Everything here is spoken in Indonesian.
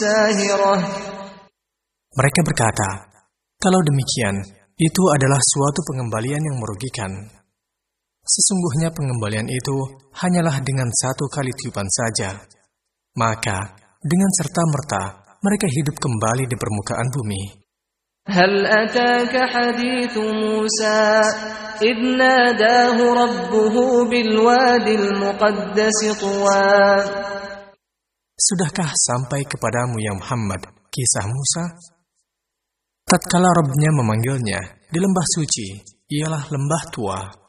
ساهرة. Mereka berkata, kalau demikian, itu adalah suatu pengembalian yang merugikan. Sesungguhnya pengembalian itu hanyalah dengan satu kali tiupan saja. Maka, dengan serta-merta, mereka hidup kembali di permukaan bumi. هل أتاك حديث موسى إذ ناداه ربه بالواد المقدس طوى. Sudahkah sampai kepadamu ya Muhammad kisah Musa? Tatkala Rabb-Nya memanggilnya di lembah suci, ialah lembah Tua.